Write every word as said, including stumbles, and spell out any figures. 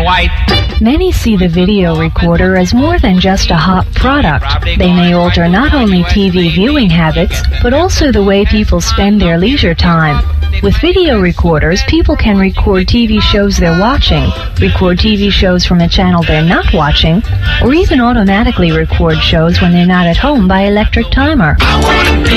and white. Many see the video recorder as more than just a hot product. They may alter not only T V viewing habits, but also the way people spend their leisure time. With video recorders, people can record T V shows they're watching, record T V shows from a channel they're not watching, or even automatically record shows when they're not at home by electric timer.